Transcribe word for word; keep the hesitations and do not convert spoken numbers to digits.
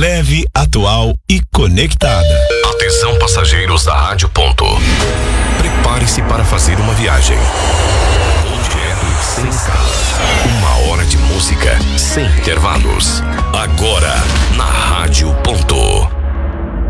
leve, atual e conectada. Atenção, passageiros da Rádio Ponto. Prepare-se para fazer uma viagem. Direto sem escala. Uma hora de música sem intervalos. Agora, na Rádio Ponto.